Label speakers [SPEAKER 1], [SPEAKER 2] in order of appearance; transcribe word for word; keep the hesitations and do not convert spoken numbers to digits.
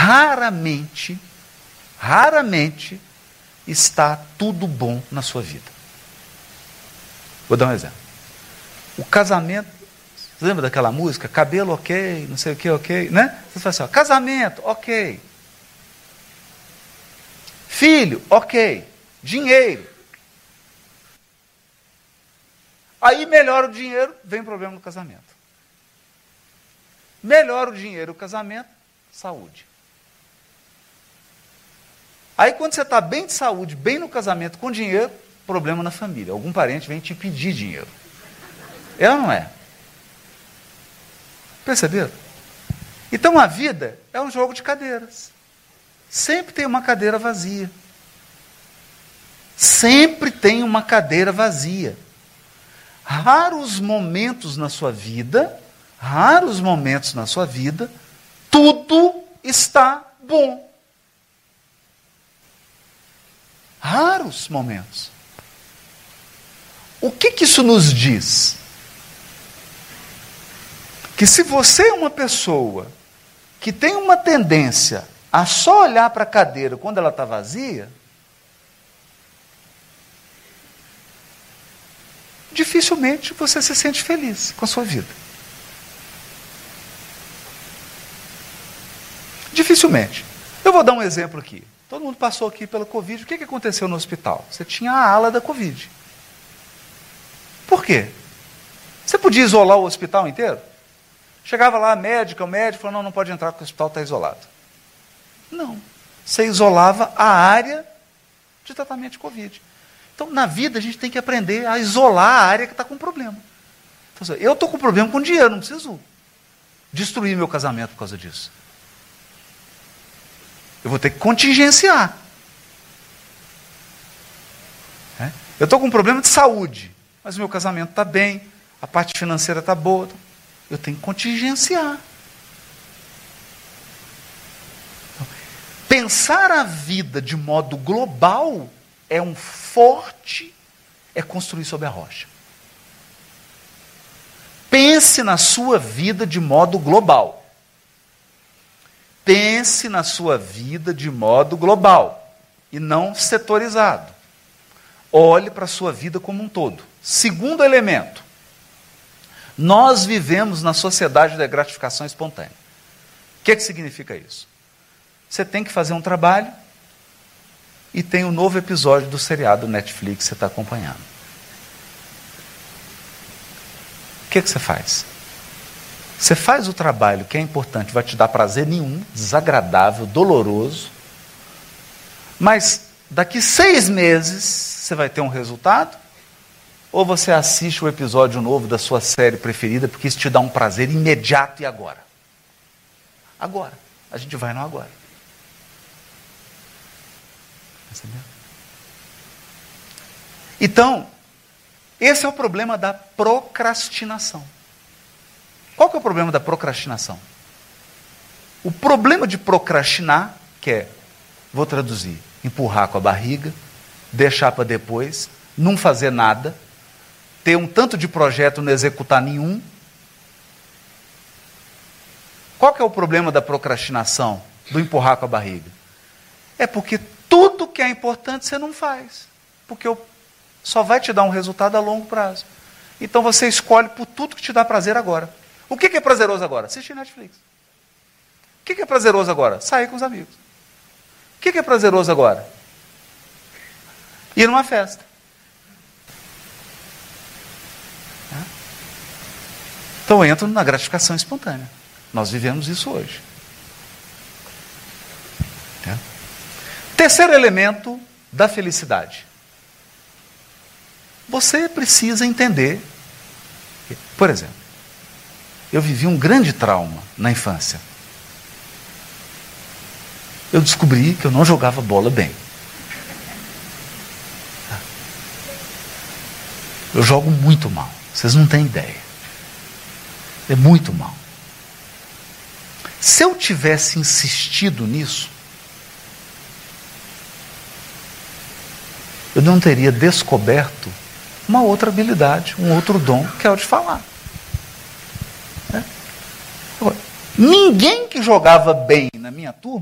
[SPEAKER 1] raramente, raramente está tudo bom na sua vida. Vou dar um exemplo. O casamento, você lembra daquela música? Cabelo ok, não sei o que ok, né? Você fala assim, ó, casamento ok. Filho ok. Dinheiro. Aí melhora o dinheiro, vem problema no casamento. Melhora o dinheiro, o casamento, saúde. Aí quando você está bem de saúde, bem no casamento, com dinheiro, problema na família. Algum parente vem te pedir dinheiro. É ou não é? Perceberam? Então a vida é um jogo de cadeiras. Sempre tem uma cadeira vazia. Sempre tem uma cadeira vazia. Raros momentos na sua vida, raros momentos na sua vida, tudo está bom. Raros momentos. O que que isso nos diz? Que se você é uma pessoa que tem uma tendência a só olhar para a cadeira quando ela está vazia, dificilmente você se sente feliz com a sua vida. Dificilmente. Eu vou dar um exemplo aqui. Todo mundo passou aqui pela Covid. O que que aconteceu no hospital? Você tinha a ala da Covid. Por quê? Você podia isolar o hospital inteiro? Chegava lá a médica, o médico falou, não, não pode entrar porque o hospital está isolado. Não. Você isolava a área de tratamento de Covid. Então, na vida, a gente tem que aprender a isolar a área que está com problema. Então, eu estou com problema com dinheiro, não preciso destruir meu casamento por causa disso. Eu vou ter que contingenciar. É? Eu estou com um problema de saúde, mas o meu casamento está bem, a parte financeira está boa. Eu tenho que contingenciar. Então, pensar a vida de modo global é um forte, é construir sobre a rocha. Pense na sua vida de modo global. Pense na sua vida de modo global e não setorizado. Olhe para a sua vida como um todo. Segundo elemento, nós vivemos na sociedade da gratificação espontânea. O que que significa isso? Você tem que fazer um trabalho e tem um novo episódio do seriado Netflix que você está acompanhando. O que que você faz? Você faz o trabalho que é importante, vai te dar prazer nenhum, desagradável, doloroso, mas daqui seis meses você vai ter um resultado, ou você assiste o episódio novo da sua série preferida, porque isso te dá um prazer imediato e agora. Agora. A gente vai no agora. Entendeu? Então, esse é o problema da procrastinação. Qual que é o problema da procrastinação? O problema de procrastinar, que é, vou traduzir, empurrar com a barriga, deixar para depois, não fazer nada, ter um tanto de projeto e não executar nenhum. Qual que é o problema da procrastinação, do empurrar com a barriga? É porque tudo que é importante você não faz, porque só vai te dar um resultado a longo prazo. Então você escolhe por tudo que te dá prazer agora. O que que é prazeroso agora? Assistir Netflix. O que que é prazeroso agora? Sair com os amigos. O que que é prazeroso agora? Ir numa festa. Então eu entro na gratificação espontânea. Nós vivemos isso hoje. É. Terceiro elemento da felicidade. Você precisa entender, por exemplo, eu vivi um grande trauma na infância. Eu descobri que eu não jogava bola bem. Eu jogo muito mal. Vocês não têm ideia. É muito mal. Se eu tivesse insistido nisso, eu não teria descoberto uma outra habilidade, um outro dom, que é o de falar. É? Ninguém que jogava bem na minha turma